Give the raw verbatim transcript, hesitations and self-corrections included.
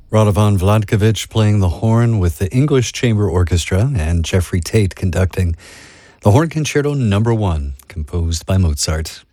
Radovan Vladkovich playing the horn with the English Chamber Orchestra and Jeffrey Tate conducting the Horn Concerto Number One, composed by Mozart.